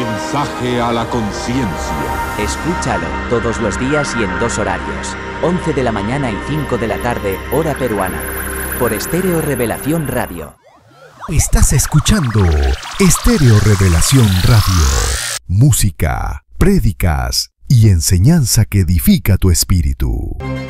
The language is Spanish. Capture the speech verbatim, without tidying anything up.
Mensaje a la conciencia. Escúchalo todos los días y en dos horarios, once de la mañana y cinco de la tarde, hora peruana, por Estéreo Revelación Radio. Estás escuchando Estéreo Revelación Radio. Música, prédicas y enseñanza que edifica tu espíritu.